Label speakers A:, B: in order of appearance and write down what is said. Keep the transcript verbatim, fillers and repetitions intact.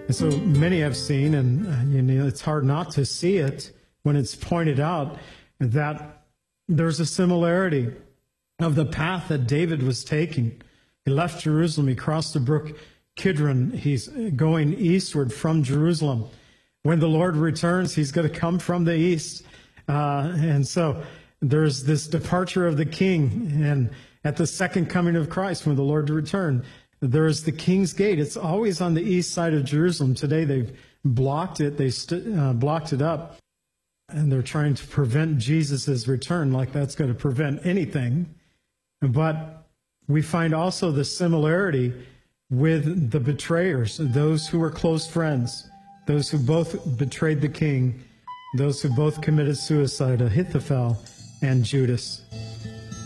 A: And so many have seen, and uh, you know, it's hard not to see it when it's pointed out that there's a similarity of the path that David was taking. He left Jerusalem, he crossed the brook Kidron, he's going eastward from Jerusalem. When the Lord returns, he's going to come from the east. Uh, and so there's this departure of the king, and at the second coming of Christ, when the Lord returned, there's the King's Gate. It's always on the east side of Jerusalem. Today they've blocked it. They st- uh, blocked it up, and they're trying to prevent Jesus' return, like that's going to prevent anything. But we find also the similarity with the betrayers, those who were close friends, those who both betrayed the king, those who both committed suicide, Ahithophel and Judas.